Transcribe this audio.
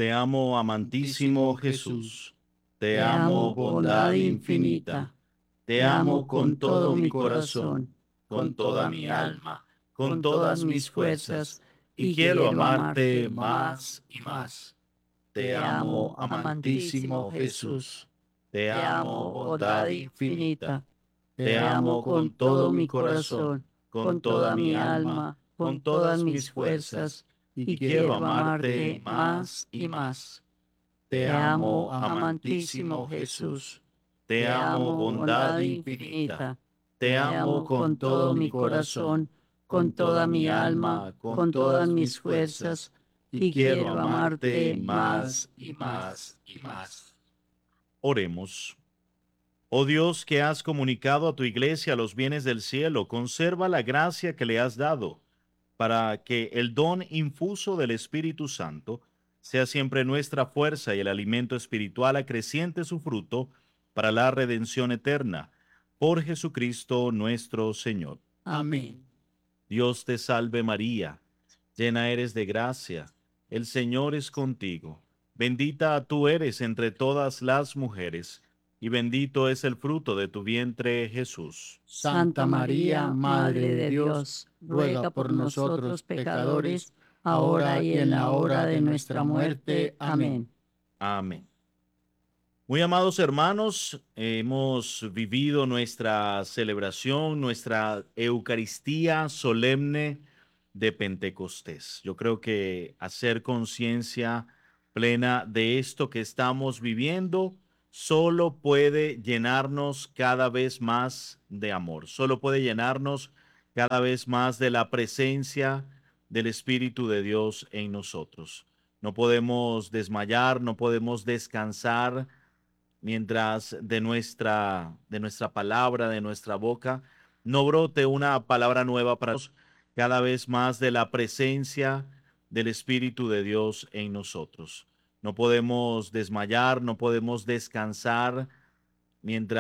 Te amo, amantísimo Jesús. Te Te amo, bondad infinita. Te amo con todo mi corazón, con toda mi alma, con todas mis fuerzas, y quiero amarte más y más. Te amo, amantísimo Jesús. Te amo, bondad infinita. Te amo con todo mi corazón, con toda mi alma, con todas mis fuerzas, y quiero amarte más y más. Te amo, amantísimo Jesús. Te amo, bondad infinita. Te amo con todo mi corazón, con toda mi alma, con todas mis fuerzas, y quiero amarte más y más y más. Oremos. Oh Dios, que has comunicado a tu iglesia los bienes del cielo, conserva la gracia que le has dado, para que el don infuso del Espíritu Santo sea siempre nuestra fuerza y el alimento espiritual acreciente su fruto para la redención eterna. Por Jesucristo nuestro Señor. Amén. Dios te salve María, llena eres de gracia, el Señor es contigo. Bendita tú eres entre todas las mujeres, y bendito es el fruto de tu vientre, Jesús. Santa María, Madre de Dios, ruega por nosotros pecadores, ahora y en la hora de nuestra muerte. Amén. Amén. Muy amados hermanos, hemos vivido nuestra celebración, nuestra Eucaristía solemne de Pentecostés. Yo creo que hacer conciencia plena de esto que estamos viviendo solo puede llenarnos cada vez más de amor, solo puede llenarnos cada vez más de la presencia del Espíritu de Dios en nosotros. No podemos desmayar, no podemos descansar mientras de nuestra palabra, de nuestra boca, no brote una palabra nueva para nosotros, cada vez más de la presencia del Espíritu de Dios en nosotros. No podemos desmayar, no podemos descansar mientras